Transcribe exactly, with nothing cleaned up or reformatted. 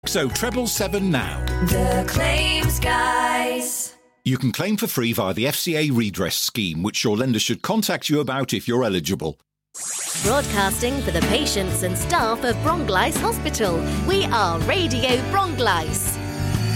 So treble seven now. The Claims Guys. You can claim for free via the F C A redress scheme, which your lender should contact you about if you're eligible. Broadcasting for the patients and staff of Bronglice Hospital. We are Radio Bronglice.